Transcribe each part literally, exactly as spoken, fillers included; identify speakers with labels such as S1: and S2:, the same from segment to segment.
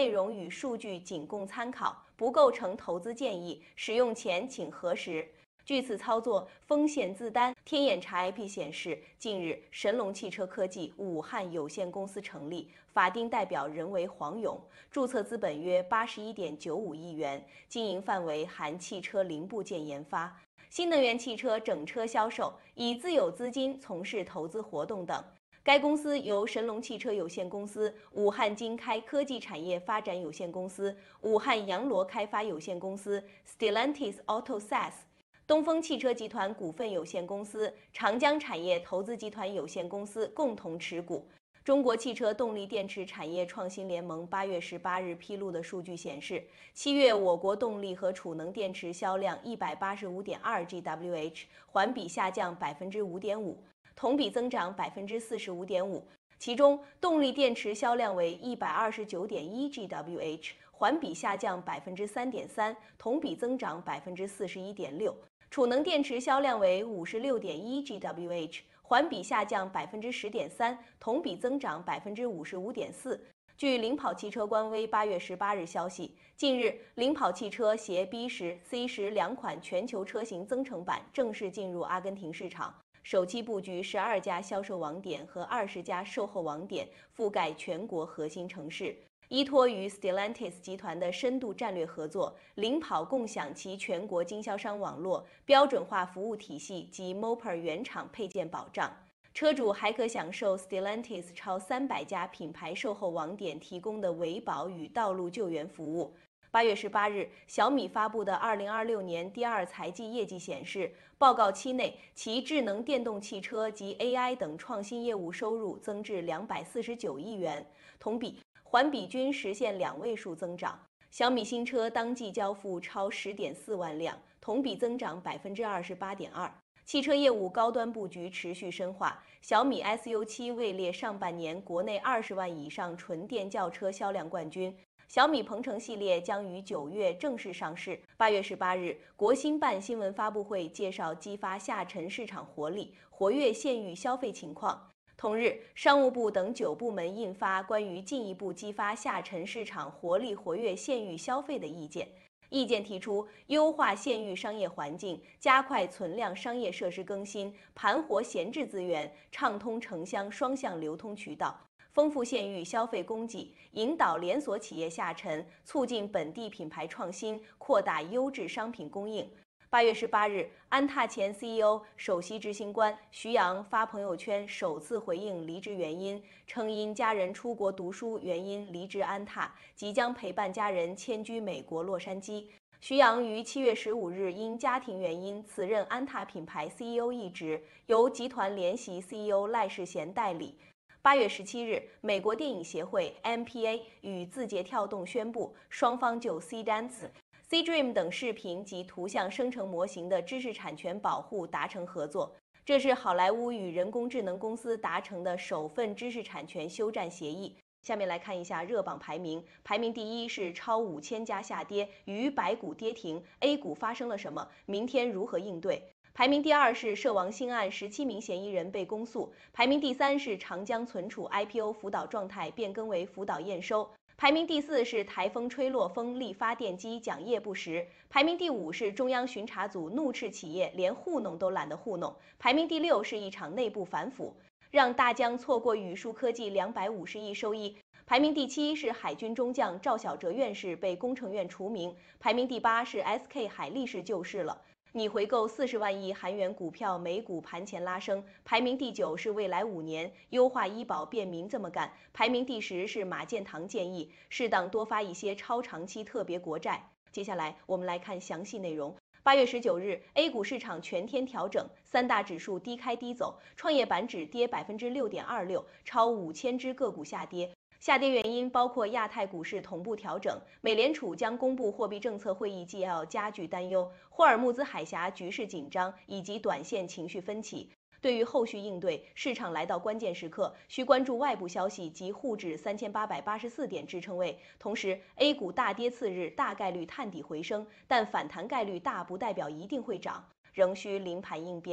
S1: 内容与数据仅供参考，不构成投资建议，使用前请核实。据此操作风险自担。天眼查 I P 显示，近日神龙汽车科技武汉有限公司成立，法定代表人为黄勇，注册资本约八十一点九五亿元，经营范围含汽车零部件研发、新能源汽车整车销售，以自有资金从事投资活动等。该公司由神龙汽车有限公司、武汉金开科技产业发展有限公司、武汉洋螺开发有限公司、Stellantis Auto S A S、东风汽车集团股份有限公司、长江产业投资集团有限公司共同持股。中国汽车动力电池产业创新联盟八月十八日披露的数据显示，七月我国动力和储能电池销量一百八十五点二 G W H， 环比下降百分之五点五，同比增长百分之四十五点五。其中，动力电池销量为一百二十九点一 G W H， 环比下降百分之三点三，同比增长百分之四十一点六。储能电池销量为五十六点一 G W H， 环比下降百分之十点三，同比增长百分之五十五点四。据领跑汽车官微八月十八日消息，近日领跑汽车携 B 十、C 十两款全球车型增程版正式进入阿根廷市场，首期布局十二家销售网点和二十家售后网点，覆盖全国核心城市。依托于 Stellantis 集团的深度战略合作，领跑共享其全国经销商网络、标准化服务体系及 Moper 原厂配件保障。车主还可享受 Stellantis 超三百家品牌售后网点提供的维保与道路救援服务。八月十八日，小米发布的二零二六年第二财季业绩显示，报告期内其智能电动汽车及 A I 等创新业务收入增至两百四十九亿元，同比、环比均实现两位数增长。小米新车当季交付超十点四万辆，同比增长百分之二十八点二。汽车业务高端布局持续深化，小米 S U 七位列上半年国内二十万以上纯电轿车销量冠军。小米鹏程系列将于九月正式上市。八月十八日，国新办新闻发布会介绍激发下沉市场活力、活跃县域消费情况。同日，商务部等九部门印发关于进一步激发下沉市场活力、活跃县域消费的意见。意见提出，优化县域商业环境，加快存量商业设施更新，盘活闲置资源，畅通城乡双向流通渠道。丰富县域消费供给，引导连锁企业下沉，促进本地品牌创新，扩大优质商品供应。八月十八日，安踏前 C E O、首席执行官徐阳发朋友圈首次回应离职原因，称因家人出国读书原因离职安踏，即将陪伴家人迁居美国洛杉矶。徐阳于七月十五日因家庭原因辞任安踏品牌 C E O 一职，由集团联席 C E O 赖世贤代理。八月十七日，美国电影协会 M P A 与字节跳动宣布，双方就 C Dance、C Dream 等视频及图像生成模型的知识产权保护达成合作。这是好莱坞与人工智能公司达成的首份知识产权休战协议。下面来看一下热榜排名，排名第一是超五千家下跌，逾百股跌停 ，A 股发生了什么？明天如何应对？排名第二是涉王新案，十七名嫌疑人被公诉。排名第三是长江存储 I P O 辅导状态变更为辅导验收。排名第四是台风吹落风力发电机讲业不实。排名第五是中央巡查组怒斥企业连糊弄都懒得糊弄。排名第六是一场内部反腐，让大疆错过宇树科技两百五十亿收益。排名第七是海军中将赵小哲院士被工程院除名。排名第八是 S K 海力士救市了。拟回购四十万亿韩元股票，美股盘前拉升。排名第九是未来五年优化医保便民这么干。排名第十是马建堂建议适当多发一些超长期特别国债。接下来我们来看详细内容。八月十九日 ，A 股市场全天调整，三大指数低开低走，创业板指跌百分之六点二六，超五千只个股下跌。下跌原因包括亚太股市同步调整，美联储将公布货币政策会议纪要加剧担忧，霍尔木兹海峡局势紧张以及短线情绪分歧。对于后续应对，市场来到关键时刻，需关注外部消息及沪指三千八百八十四点支撑位。同时 ，A 股大跌次日大概率探底回升，但反弹概率大不代表一定会涨，仍需临盘应变。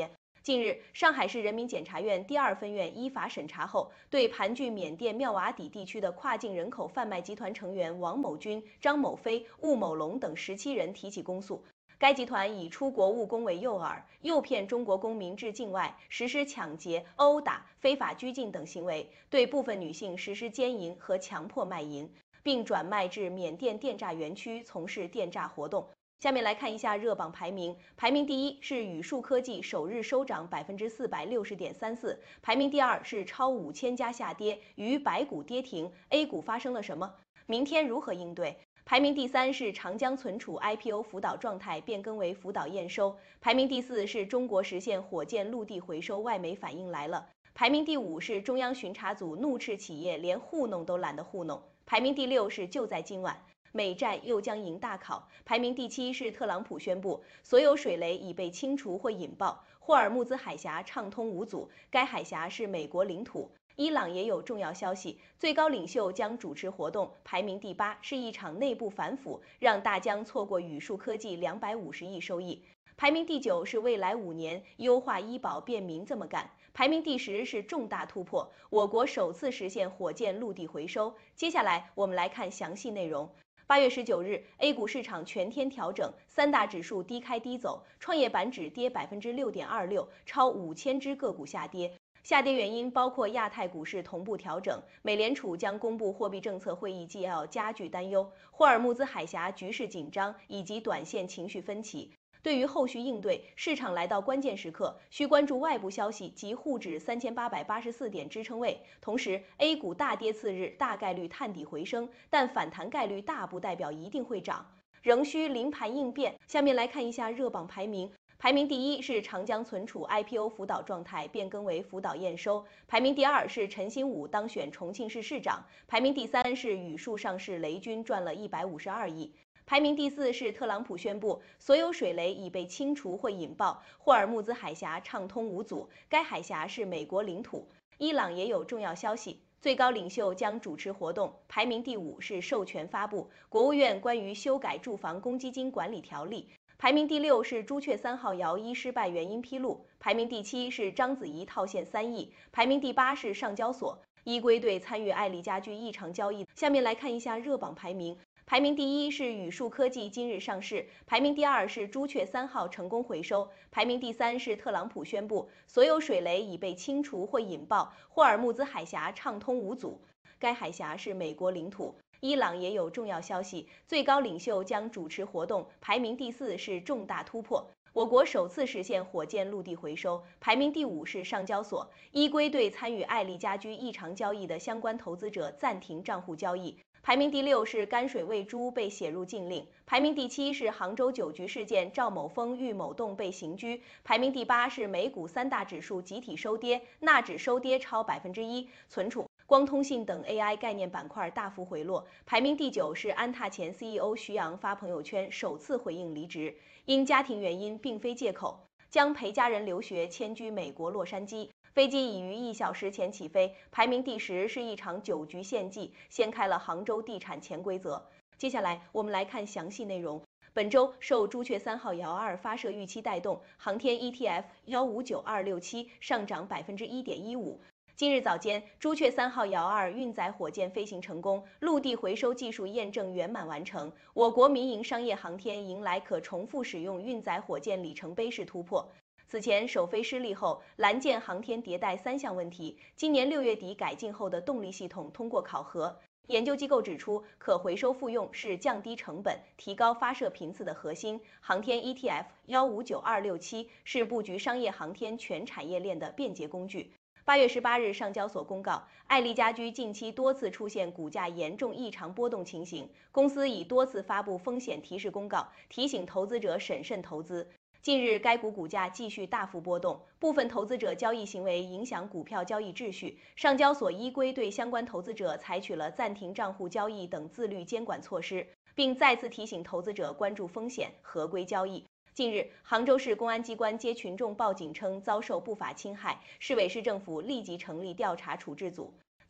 S1: 近日，上海市人民检察院第二分院依法审查后，对盘踞缅甸妙瓦底地区的跨境人口贩卖集团成员王某军、张某飞、务某龙等十七人提起公诉。该集团以出国务工为诱饵，诱骗中国公民至境外，实施抢劫、殴打、非法拘禁等行为，对部分女性实施奸淫和强迫卖淫，并转卖至缅甸电诈园区从事电诈活动。下面来看一下热榜排名，排名第一是宇树科技，首日收涨百分之四百六十点三四，排名第二是超五千家下跌，与百股跌停 ，A 股发生了什么？明天如何应对？排名第三是长江存储 I P O 辅导状态变更为辅导验收，排名第四是中国实现火箭陆地回收，外媒反应来了，排名第五是中央巡查组怒斥企业连糊弄都懒得糊弄，排名第六是就在今晚。美债又将迎大考，排名第七是特朗普宣布所有水雷已被清除或引爆，霍尔木兹海峡畅通无阻，该海峡是美国领土。伊朗也有重要消息，最高领袖将主持活动，排名第八是一场内部反腐，让大疆错过宇树科技两百五十亿收益。排名第九是未来五年优化医保便民这么干，排名第十是重大突破，我国首次实现火箭陆地回收。接下来我们来看详细内容。八月十九日 ，A 股市场全天调整，三大指数低开低走，创业板指跌百分之六点二六，超五千只个股下跌。下跌原因包括亚太股市同步调整，美联储将公布货币政策会议纪要加剧担忧，霍尔木兹海峡局势紧张以及短线情绪分歧。对于后续应对，市场来到关键时刻，需关注外部消息及沪指三千八百八十四点支撑位。同时 ，A 股大跌次日大概率探底回升，但反弹概率大不代表一定会涨，仍需临盘应变。下面来看一下热榜排名。排名第一是长江存储 I P O 辅导状态变更为辅导验收，排名第二是陈新武当选重庆市市长，排名第三是宇树上市雷军赚了一百五十二亿。排名第四是特朗普宣布所有水雷已被清除或引爆，霍尔木兹海峡畅通无阻，该海峡是美国领土。伊朗也有重要消息，最高领袖将主持活动，排名第五是授权发布国务院关于修改住房公积金管理条例。排名第六是朱雀三号摇一失败原因披露，排名第七是章子怡套现三亿，排名第八是上交所依归队参与爱丽家居异常交易。下面来看一下热榜排名。排名第一是宇树科技今日上市，排名第二是朱雀三号成功回收，排名第三是特朗普宣布所有水雷已被清除或引爆，霍尔木兹海峡畅通无阻，该海峡是美国领土。伊朗也有重要消息，最高领袖将主持活动，排名第四是重大突破，我国首次实现火箭陆地回收，排名第五是上交所依归队参与爱丽家居异常交易的相关投资者暂停账户交易。排名第六是甘水喂猪被写入禁令，排名第七是杭州酒局事件赵某峰、郁某栋被刑拘，排名第八是美股三大指数集体收跌，纳指收跌超百分之一，存储、光通信等 A I 概念板块大幅回落。排名第九是安踏前 C E O 徐阳发朋友圈首次回应离职，因家庭原因并非借口，将陪家人留学迁居美国洛杉矶。飞机已于一小时前起飞，排名第十是一场酒局献祭，掀开了杭州地产潜规则。接下来我们来看详细内容。本周受朱雀三号遥二发射预期带动，航天 E T F 一五九二六七上涨百分之一点一五。今日早间，朱雀三号遥二运载火箭飞行成功，陆地回收技术验证圆满完成，我国民营商业航天迎来可重复使用运载火箭里程碑式突破。此前首飞失利后，蓝箭航天迭代三项问题，今年六月底改进后的动力系统通过考核。研究机构指出，可回收复用是降低成本、提高发射频次的核心。航天 E T F 一五九二六七是布局商业航天全产业链的便捷工具。八月十八日，上交所公告，爱丽家居近期多次出现股价严重异常波动情形，公司已多次发布风险提示公告，提醒投资者审慎投资。近日，该股股价继续大幅波动，部分投资者交易行为影响股票交易秩序。上交所依规对相关投资者采取了暂停账户交易等自律监管措施，并再次提醒投资者关注风险，合规交易。近日，杭州市公安机关接群众报警称遭受不法侵害，市委市政府立即成立调查处置组。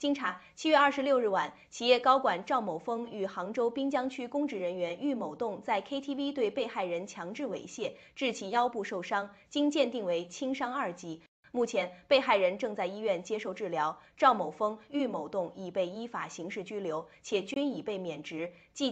S1: 经查，七月二十六日晚，企业高管赵某峰与杭州滨江区公职人员郁某栋在 K T V 对被害人强制猥亵，致其腰部受伤，经鉴定为轻伤二级。目前，被害人正在医院接受治疗，赵某峰、郁某栋已被依法刑事拘留，且均已被免职。